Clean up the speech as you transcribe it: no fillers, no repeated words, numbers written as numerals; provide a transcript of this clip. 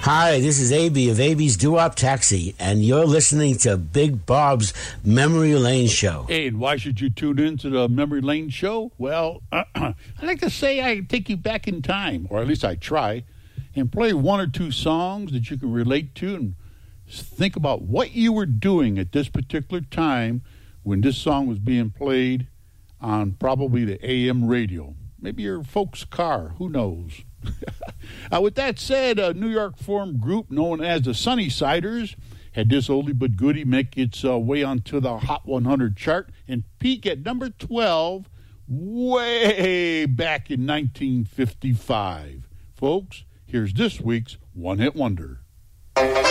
Hi, this is AB of AB's Doo-Wop Taxi, and you're listening to Big Bob's Memory Lane Show. Hey, and why should you tune in to the Memory Lane Show? Well, I like to say I take you back in time, or at least I try, and play one or two songs that you can relate to and think about what you were doing at this particular time when this song was being played on probably the AM radio. Maybe your folks' car, who knows? With that said, a New York formed group known as the Sunnysiders had this oldie but goodie make its way onto the Hot 100 chart and peak at number 12 way back in 1955. Folks, here's this week's One Hit Wonder.